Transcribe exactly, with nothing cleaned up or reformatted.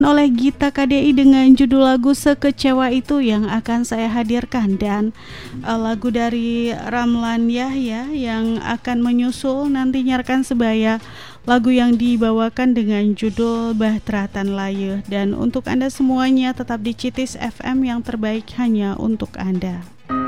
oleh Gita K D I dengan judul lagu Sekecewa Itu yang akan saya hadirkan, dan uh, lagu dari Ramlan Yahya yang akan menyusul nantinya rekan sebaya, lagu yang dibawakan dengan judul Bahtratan Laye. Dan untuk Anda semuanya tetap di Citis F M yang terbaik hanya untuk Anda.